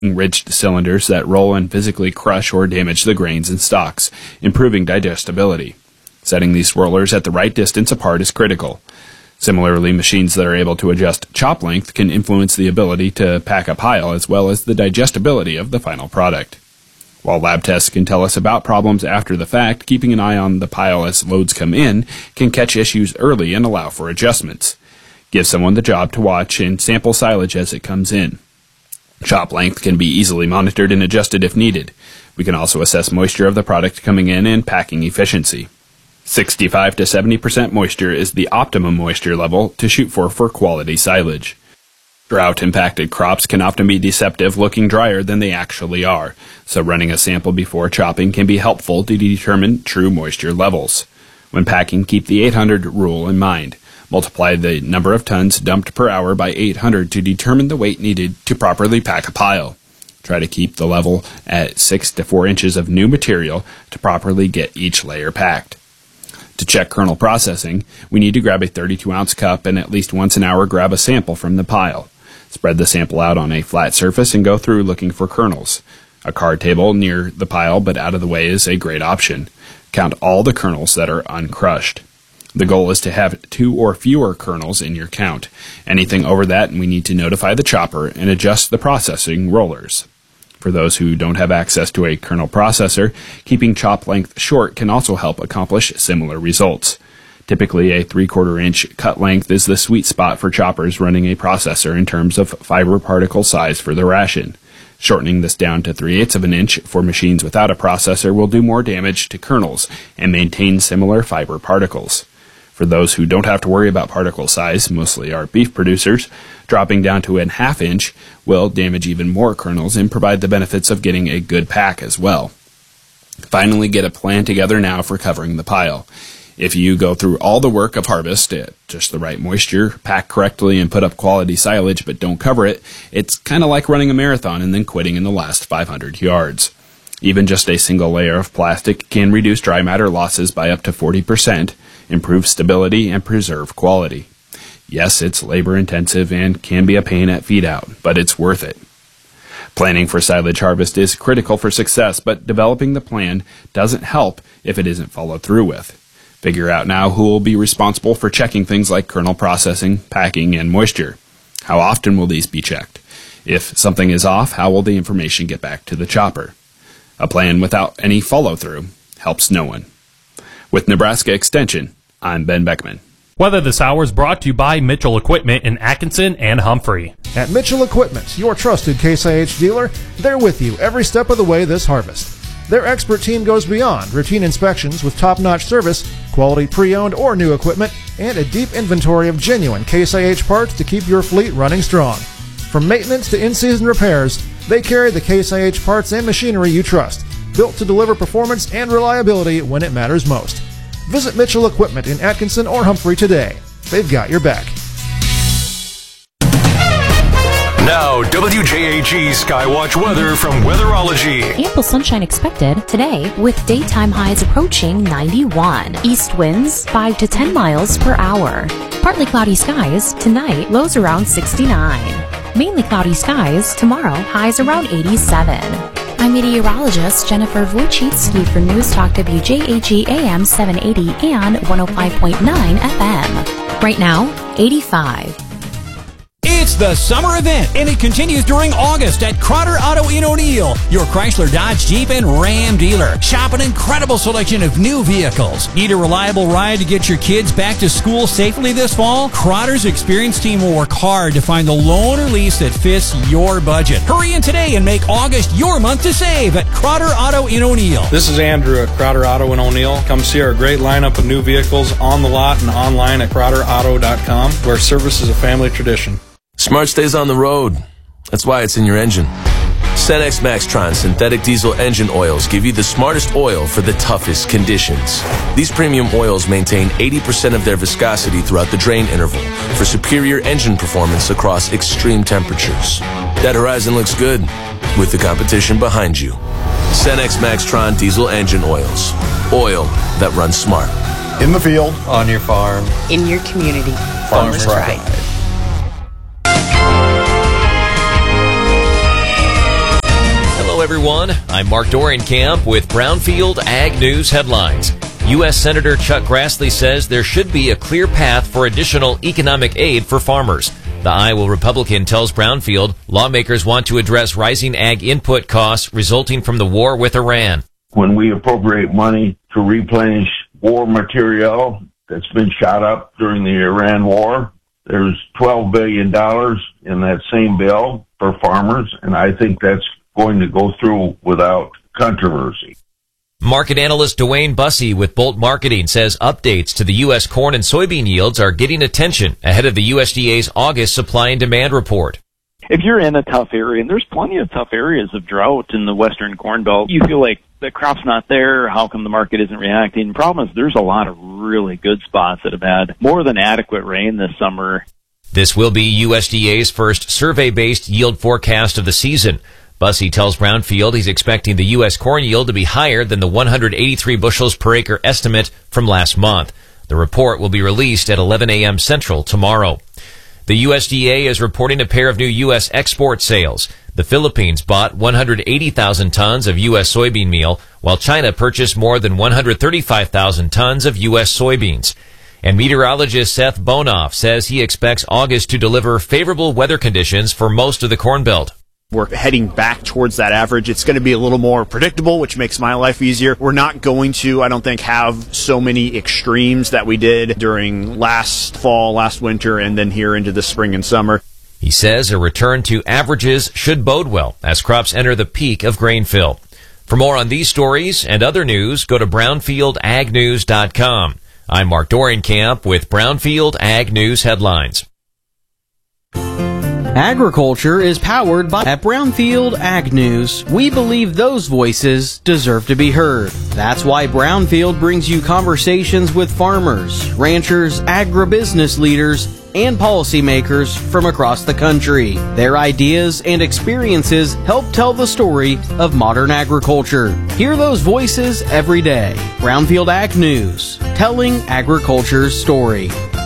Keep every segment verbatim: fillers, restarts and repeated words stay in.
ridged cylinders that roll and physically crush or damage the grains and stalks, improving digestibility. Setting these rollers at the right distance apart is critical. Similarly, machines that are able to adjust chop length can influence the ability to pack a pile as well as the digestibility of the final product. While lab tests can tell us about problems after the fact, keeping an eye on the pile as loads come in can catch issues early and allow for adjustments. Give someone the job to watch and sample silage as it comes in. Chop length can be easily monitored and adjusted if needed. We can also assess moisture of the product coming in and packing efficiency. sixty-five to seventy percent moisture is the optimum moisture level to shoot for for quality silage. Drought-impacted crops can often be deceptive, looking drier than they actually are, so running a sample before chopping can be helpful to determine true moisture levels. When packing, keep the eight hundred rule in mind. Multiply the number of tons dumped per hour by eight hundred to determine the weight needed to properly pack a pile. Try to keep the level at six to four inches of new material to properly get each layer packed. To check kernel processing, we need to grab a thirty-two ounce cup and at least once an hour grab a sample from the pile. Spread the sample out on a flat surface and go through looking for kernels. A card table near the pile but out of the way is a great option. Count all the kernels that are uncrushed. The goal is to have two or fewer kernels in your count. Anything over that, we need to notify the chopper and adjust the processing rollers. For those who don't have access to a kernel processor, keeping chop length short can also help accomplish similar results. Typically, a three-quarter inch cut length is the sweet spot for choppers running a processor in terms of fiber particle size for the ration. Shortening this down to three-eighths of an inch for machines without a processor will do more damage to kernels and maintain similar fiber particles. For those who don't have to worry about particle size, mostly our beef producers, dropping down to a half inch will damage even more kernels and provide the benefits of getting a good pack as well. Finally, get a plan together now for covering the pile. If you go through all the work of harvest at just the right moisture, pack correctly, and put up quality silage but don't cover it, it's kind of like running a marathon and then quitting in the last five hundred yards. Even just a single layer of plastic can reduce dry matter losses by up to forty percent, improve stability, and preserve quality. Yes, it's labor-intensive and can be a pain at feed-out, but it's worth it. Planning for silage harvest is critical for success, but developing the plan doesn't help if it isn't followed through with. Figure out now who will be responsible for checking things like kernel processing, packing, and moisture. How often will these be checked? If something is off, how will the information get back to the chopper? A plan without any follow-through helps no one. With Nebraska Extension, I'm Ben Beckman. Weather this hour is brought to you by Mitchell Equipment in Atkinson and Humphrey. At Mitchell Equipment, your trusted Case I H dealer, they're with you every step of the way this harvest. Their expert team goes beyond routine inspections with top-notch service, quality pre-owned or new equipment, and a deep inventory of genuine Case I H parts to keep your fleet running strong. From maintenance to in-season repairs, they carry the Case I H parts and machinery you trust, built to deliver performance and reliability when it matters most. Visit Mitchell Equipment in Atkinson or Humphrey today. They've got your back. Now, W J A G Skywatch weather from Weatherology. Ample sunshine expected today with daytime highs approaching ninety-one. East winds five to ten miles per hour. Partly cloudy skies tonight, lows around sixty-nine. Mainly cloudy skies tomorrow, highs around eighty-seven. I'm meteorologist Jennifer Wojcicki for News Talk W J A G A M seven eighty and one oh five point nine F M. Right now, eighty-five. It's the summer event, and it continues during August at Crotter Auto in O'Neill, your Chrysler, Dodge, Jeep, and Ram dealer. Shop an incredible selection of new vehicles. Need a reliable ride to get your kids back to school safely this fall? Crotter's experienced team will work hard to find the loan or lease that fits your budget. Hurry in today and make August your month to save at Crotter Auto in O'Neill. This is Andrew at Crotter Auto in O'Neill. Come see our great lineup of new vehicles on the lot and online at crotter auto dot com, where service is a family tradition. Smart stays on the road. That's why it's in your engine. Cenex Maxtron synthetic diesel engine oils give you the smartest oil for the toughest conditions. These premium oils maintain eighty percent of their viscosity throughout the drain interval for superior engine performance across extreme temperatures. That horizon looks good with the competition behind you. Cenex Maxtron diesel engine oils. Oil that runs smart. In the field, on your farm, in your community. Farmers Pride. Hello, everyone. I'm Mark Dorenkamp with Brownfield Ag News headlines. U S Senator Chuck Grassley says there should be a clear path for additional economic aid for farmers. The Iowa Republican tells Brownfield lawmakers want to address rising ag input costs resulting from the war with Iran. When we appropriate money to replenish war material that's been shot up during the Iran war, there's twelve billion dollars in that same bill for farmers, and I think that's going to go through without controversy. Market analyst Dwayne Bussey with Bolt Marketing says updates to the U S corn and soybean yields are getting attention ahead of the U S D A's August supply and demand report. If you're in a tough area, and there's plenty of tough areas of drought in the western corn belt, you feel like the crop's not there, how come the market isn't reacting? The problem is there's a lot of really good spots that have had more than adequate rain this summer. This will be U S D A's first survey-based yield forecast of the season. Bussey tells Brownfield he's expecting the U S corn yield to be higher than the one hundred eighty-three bushels per acre estimate from last month. The report will be released at eleven a.m. Central tomorrow. The U S D A is reporting a pair of new U S export sales. The Philippines bought one hundred eighty thousand tons of U S soybean meal, while China purchased more than one hundred thirty-five thousand tons of U S soybeans. And meteorologist Seth Bonoff says he expects August to deliver favorable weather conditions for most of the Corn Belt. We're heading back towards that average. It's going to be a little more predictable, which makes my life easier. We're not going to, I don't think, have so many extremes that we did during last fall, last winter, and then here into the spring and summer. He says a return to averages should bode well as crops enter the peak of grain fill. For more on these stories and other news, go to brownfield ag news dot com. I'm Mark Dorenkamp with Brownfield Ag News headlines. Agriculture is powered by at Brownfield Ag News. We believe those voices deserve to be heard. That's why Brownfield brings you conversations with farmers, ranchers, agribusiness leaders, and policymakers from across the country. Their ideas and experiences help tell the story of modern agriculture. Hear those voices every day. Brownfield Ag News, telling agriculture's story.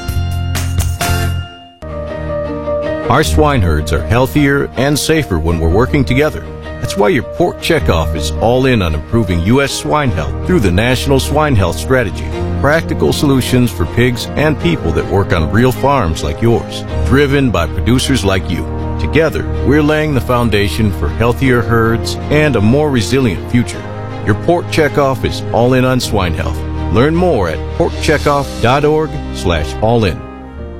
Our swine herds are healthier and safer when we're working together. That's why your Pork Checkoff is all in on improving U S swine health through the National Swine Health Strategy. Practical solutions for pigs and people that work on real farms like yours, driven by producers like you. Together, we're laying the foundation for healthier herds and a more resilient future. Your Pork Checkoff is all in on swine health. Learn more at pork checkoff dot org slash all in.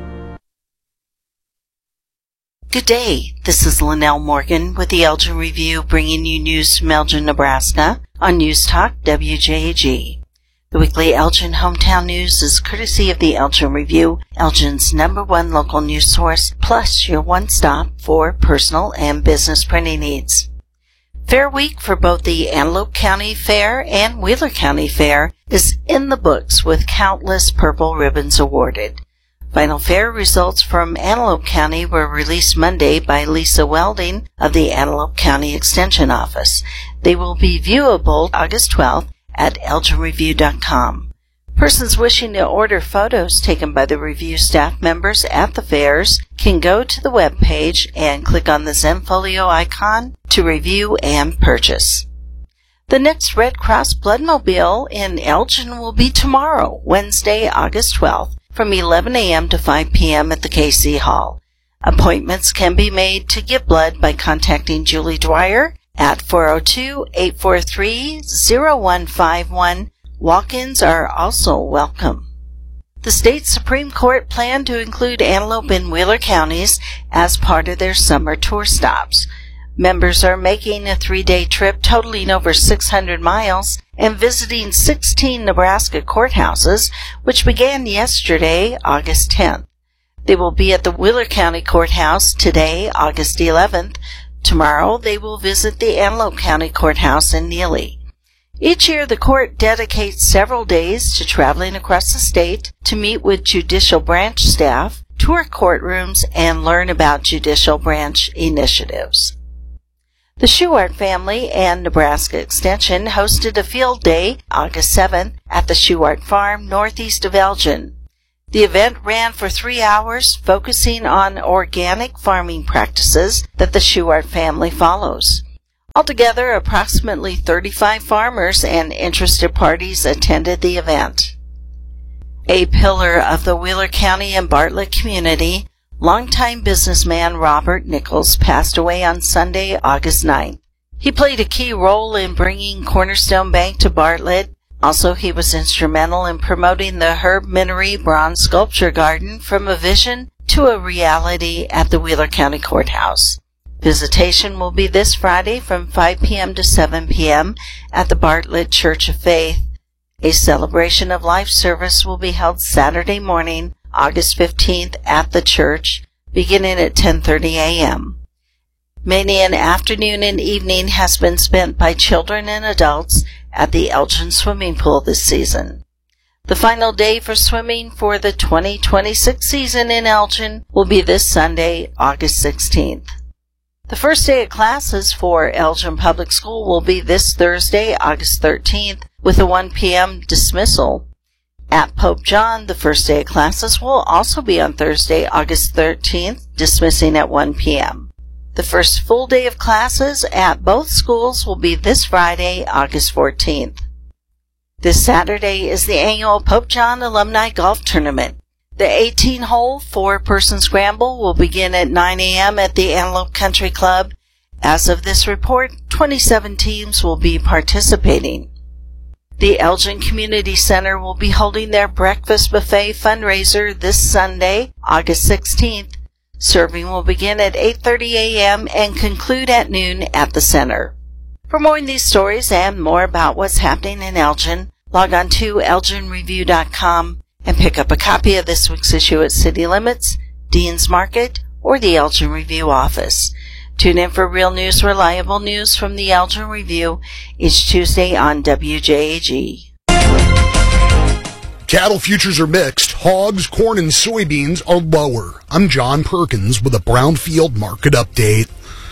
Good day. This is Linnell Morgan with the Elgin Review, bringing you news from Elgin, Nebraska on News Talk W J A G. The weekly Elgin Hometown News is courtesy of the Elgin Review, Elgin's number one local news source, plus your one-stop for personal and business printing needs. Fair week for both the Antelope County Fair and Wheeler County Fair is in the books with countless purple ribbons awarded. Final fair results from Antelope County were released Monday by Lisa Welding of the Antelope County Extension Office. They will be viewable August twelfth at elgin review dot com. Persons wishing to order photos taken by the review staff members at the fairs can go to the web page and click on the Zenfolio icon to review and purchase. The next Red Cross Bloodmobile in Elgin will be tomorrow, Wednesday, August twelfth, from eleven a.m. to five p.m. at the K C Hall. Appointments can be made to give blood by contacting Julie Dwyer at four oh two, eight four three, oh one five one. Walk-ins are also welcome. The state Supreme Court planned to include Antelope and Wheeler counties as part of their summer tour stops. Members are making a three-day trip totaling over six hundred miles and visiting sixteen Nebraska courthouses, which began yesterday, August tenth. They will be at the Wheeler County Courthouse today, August eleventh. Tomorrow, they will visit the Antelope County Courthouse in Neely. Each year, the court dedicates several days to traveling across the state to meet with judicial branch staff, tour courtrooms, and learn about judicial branch initiatives. The Schuart family and Nebraska Extension hosted a field day August seventh at the Schuart Farm northeast of Elgin. The event ran for three hours, focusing on organic farming practices that the Schuart family follows. Altogether, approximately thirty-five farmers and interested parties attended the event. A pillar of the Wheeler County and Bartlett community, longtime businessman Robert Nichols passed away on Sunday, August ninth. He played a key role in bringing Cornerstone Bank to Bartlett. Also, he was instrumental in promoting the Herb Minery Bronze Sculpture Garden from a vision to a reality at the Wheeler County Courthouse. Visitation will be this Friday from five p.m. to seven p.m. at the Bartlett Church of Faith. A celebration of life service will be held Saturday morning, August fifteenth at the church, beginning at ten thirty a.m. Many an afternoon and evening has been spent by children and adults at the Elgin swimming pool this season. The final day for swimming for the twenty twenty-six season in Elgin will be this Sunday, August sixteenth. The first day of classes for Elgin Public School will be this Thursday, August thirteenth, with a one p.m. dismissal. At Pope John, the first day of classes will also be on Thursday, August thirteenth, dismissing at one p.m. The first full day of classes at both schools will be this Friday, August fourteenth. This Saturday is the annual Pope John Alumni Golf Tournament. The eighteen-hole, four-person scramble will begin at nine a.m. at the Antelope Country Club. As of this report, twenty-seven teams will be participating. The Elgin Community Center will be holding their breakfast buffet fundraiser this Sunday, August sixteenth. Serving will begin at eight thirty a.m. and conclude at noon at the center. For more on these stories and more about what's happening in Elgin, log on to elgin review dot com and pick up a copy of this week's issue at City Limits, Dean's Market, or the Elgin Review office. Tune in for real news, reliable news from the Elgin Review each Tuesday on W J A G. Cattle futures are mixed. Hogs, corn, and soybeans are lower. I'm John Perkins with a Brownfield market update.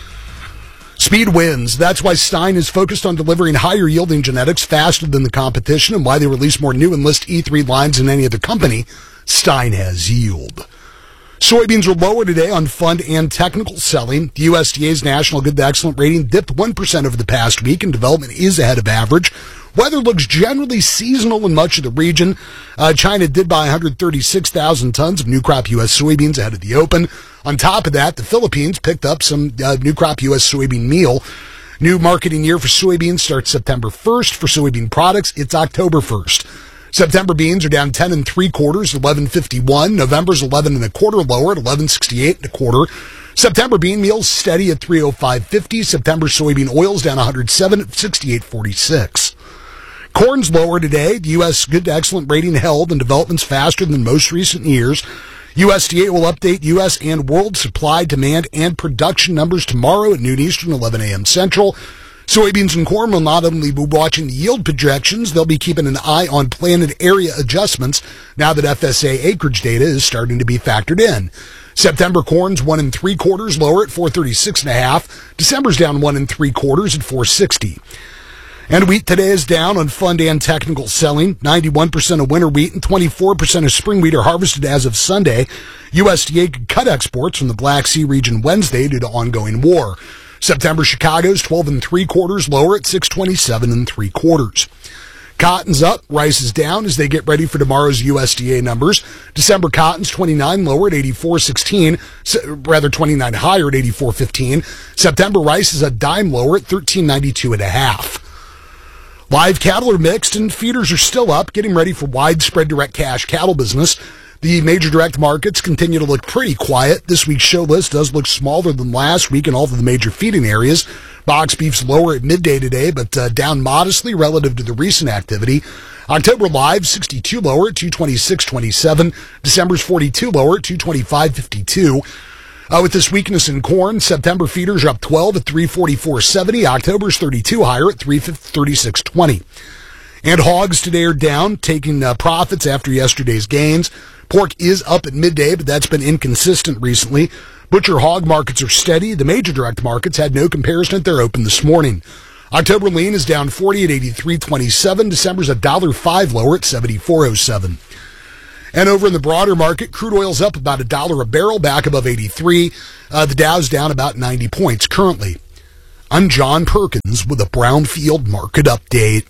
Speed wins. That's why Stein is focused on delivering higher yielding genetics faster than the competition and why they release more new Enlist E three lines than any other company. Stein has yield. Soybeans are lower today on fund and technical selling. The U S D A's National Good to Excellent rating dipped one percent over the past week, and development is ahead of average. Weather looks generally seasonal in much of the region. Uh, China did buy one hundred thirty-six thousand tons of new crop U S soybeans ahead of the open. On top of that, the Philippines picked up some uh, new crop U S soybean meal. New marketing year for soybeans starts September first. For soybean products, it's October first. September beans are down ten and three quarters, eleven fifty-one. November's eleven and a quarter lower at eleven sixty-eight and a quarter. September bean meal's steady at three oh five fifty. September soybean oil's down one hundred seven at sixty-eight forty-six. Corn's lower today. The U S Good to Excellent rating held, and development's faster than most recent years. U S D A will update U S and world supply, demand, and production numbers tomorrow at noon Eastern, eleven a.m. Central. Soybeans and corn will not only be watching the yield projections, they'll be keeping an eye on planted area adjustments now that F S A acreage data is starting to be factored in. September corn's one and three quarters lower at four thirty-six and a half. December's down one and three quarters at four sixty. And wheat today is down on fund and technical selling. ninety-one percent of winter wheat and twenty-four percent of spring wheat are harvested as of Sunday. U S D A could cut exports from the Black Sea region Wednesday due to ongoing war. September Chicago's twelve and three quarters lower at six twenty-seven and three quarters. Cotton's up, rice is down as they get ready for tomorrow's U S D A numbers. December cotton's twenty-nine lower at eighty-four sixteen, rather twenty-nine higher at eighty-four fifteen. September rice is a dime lower at thirteen ninety-two and a half. Live cattle are mixed and feeders are still up, getting ready for widespread direct cash cattle business. The major direct markets continue to look pretty quiet. This week's show list does look smaller than last week in all of the major feeding areas. Box beef's lower at midday today, but uh, down modestly relative to the recent activity. October live, sixty-two lower at two twenty-six twenty-seven. December's forty-two lower at two twenty-five fifty-two. Uh, with this weakness in corn, September feeders are up twelve at three forty-four seventy. October's thirty-two higher at three thirty-six twenty. And hogs today are down, taking uh, profits after yesterday's gains. Pork is up at midday, but that's been inconsistent recently. Butcher hog markets are steady. The major direct markets had no comparison at their open this morning. October lean is down forty at eighty-three twenty-seven. December's a dollar five lower at seventy-four oh seven. And over in the broader market, crude oil's up about a dollar a barrel, back above eighty-three. Uh, the Dow's down about ninety points currently. I'm John Perkins with a Brownfield Market Update.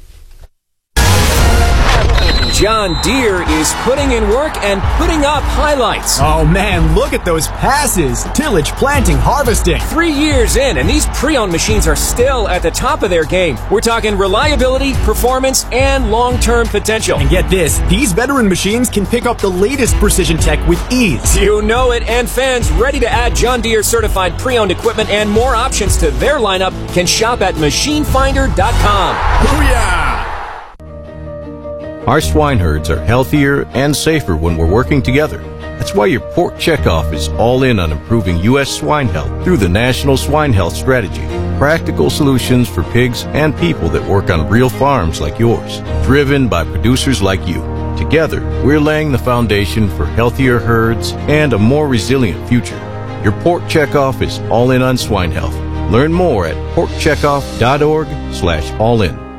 John Deere is putting in work and putting up highlights. Oh man, look at those passes. Tillage, planting, harvesting. Three years in, and these pre-owned machines are still at the top of their game. We're talking reliability, performance, and long-term potential. And get this, these veteran machines can pick up the latest precision tech with ease. You know it, and fans ready to add John Deere certified pre-owned equipment and more options to their lineup can shop at machine finder dot com. Booyah! Our swine herds are healthier and safer when we're working together. That's why your pork checkoff is all in on improving U S swine health through the National Swine Health Strategy. Practical solutions for pigs and people that work on real farms like yours, driven by producers like you. Together, we're laying the foundation for healthier herds and a more resilient future. Your pork checkoff is all in on swine health. Learn more at pork checkoff dot org slash all in.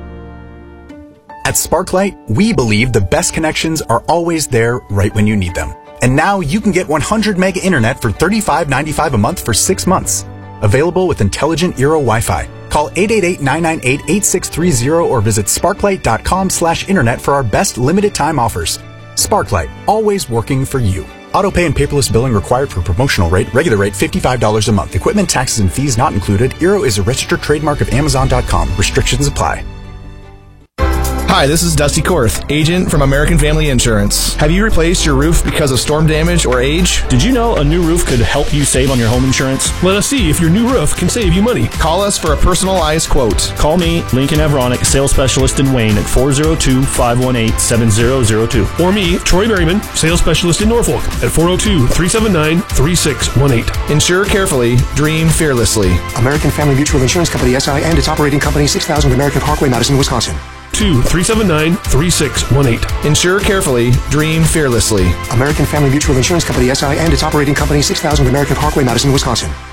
At Sparklight, we believe the best connections are always there right when you need them. And now you can get one hundred meg internet for thirty-five ninety-five a month for six months. Available with intelligent Eero Wi-Fi. Call eight eight eight, nine nine eight, eight six three zero or visit sparklight dot com slash internet for our best limited time offers. Sparklight, always working for you. Auto pay and paperless billing required for promotional rate. Regular rate fifty-five dollars a month. Equipment, taxes, and fees not included. Eero is a registered trademark of amazon dot com. Restrictions apply. Hi, this is Dusty Korth, agent from American Family Insurance. Have you replaced your roof because of storm damage or age? Did you know a new roof could help you save on your home insurance? Let us see if your new roof can save you money. Call us for a personalized quote. Call me, Lincoln Avronic, sales specialist in Wayne at four oh two, five one eight, seven oh oh two. Or me, Troy Berryman, sales specialist in Norfolk at four oh two, three seven nine, three six one eight. Insure carefully, dream fearlessly. American Family Mutual Insurance Company, S I, and its operating company, six thousand American Parkway, Madison, Wisconsin. two three seven nine, three six one eight. Insure carefully, dream fearlessly. American Family Mutual Insurance Company, S I, and its operating company, six thousand American Parkway, Madison, Wisconsin.